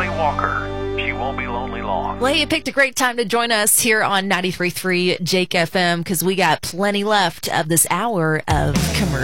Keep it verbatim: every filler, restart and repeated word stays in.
Kelly Walker. She won't be lonely long. Well, hey, you picked a great time to join us here on ninety-three point three Jake F M because we got plenty left of this hour of commercial.